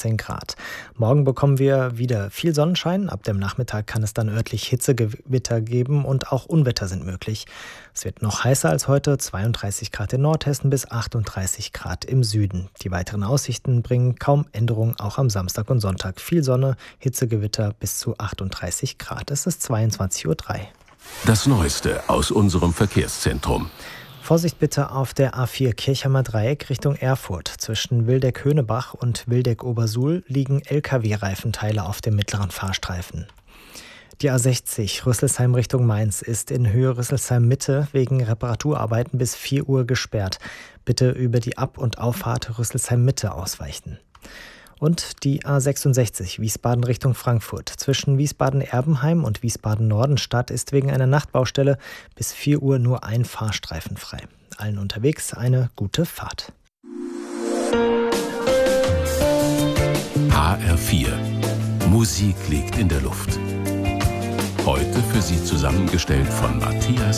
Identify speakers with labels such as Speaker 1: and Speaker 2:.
Speaker 1: 18 Grad. Morgen bekommen wir wieder viel Sonnenschein. Ab dem Nachmittag kann es dann örtlich Hitzegewitter geben und auch Unwetter sind möglich. Es wird noch heißer als heute, 32 Grad in Nordhessen bis 38 Grad im Süden. Die weiteren Aussichten bringen kaum Änderungen, auch am Samstag und Sonntag. Viel Sonne, Hitzegewitter bis zu 38 Grad. Es ist 22:03 Uhr.
Speaker 2: Das Neueste aus unserem Verkehrszentrum.
Speaker 1: Vorsicht bitte auf der A4 Kirchheimer Dreieck Richtung Erfurt. Zwischen Wildeck-Höhnebach und Wildeck-Obersuhl liegen Lkw-Reifenteile auf dem mittleren Fahrstreifen. Die A60 Rüsselsheim Richtung Mainz ist in Höhe Rüsselsheim Mitte wegen Reparaturarbeiten bis 4 Uhr gesperrt. Bitte über die Ab- und Auffahrt Rüsselsheim Mitte ausweichen. Und die A66 Wiesbaden Richtung Frankfurt. Zwischen Wiesbaden-Erbenheim und Wiesbaden-Nordenstadt ist wegen einer Nachtbaustelle bis 4 Uhr nur ein Fahrstreifen frei. Allen unterwegs eine gute Fahrt.
Speaker 2: HR4. Musik liegt in der Luft. Heute für Sie zusammengestellt von Matthias